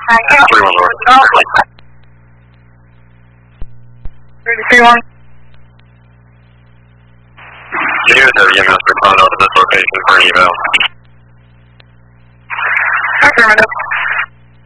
3-1 north. 3-1. You guys have EMS respond out to this location for an eval. Affirmative.